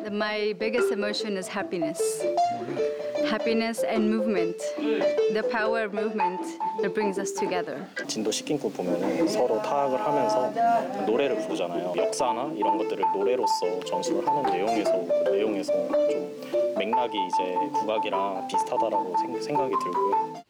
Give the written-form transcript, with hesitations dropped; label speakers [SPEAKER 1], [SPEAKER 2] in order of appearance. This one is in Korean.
[SPEAKER 1] My biggest emotion is happiness. Happiness and movement. The power of movement that brings us together.
[SPEAKER 2] 진도 10긴구 보면은 서로 타악을 하면서 노래를 부르잖아요. 역사나 이런 것들을 노래로서 전수를 하는 내용에서 좀 맥락이 이제 국악이랑 비슷하다라고 생각이 들고요.